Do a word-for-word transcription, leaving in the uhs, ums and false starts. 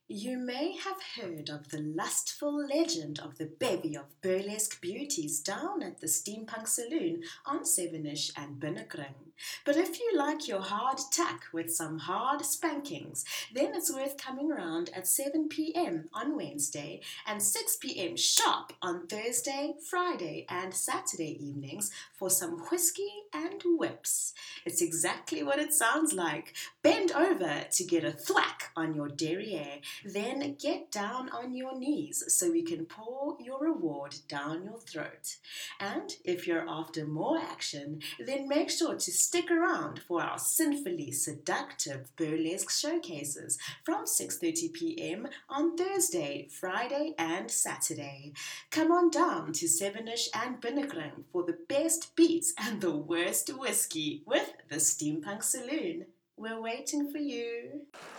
You may have heard of the lustful legend of the bevy of burlesque beauties down at the Steampunk Saloon on Sevenish and Binnekring. But if you like your hard tack with some hard spankings, then it's worth coming round at seven p.m. on Wednesday and six p.m. sharp on Thursday, Friday, and Saturday evenings for some whiskey and whips. It's exactly what it sounds like. Bend over to get a thwack on your derriere, then get down on your knees so we can pour your reward down your throat. And if you're after more action, then make sure to stick around for our sinfully seductive burlesque showcases from six thirty p.m. on Thursday, Friday, and Saturday. Come on down to Sevenish and Binnekring for the best beats and the worst whiskey with the Steampunk Saloon. We're waiting for you.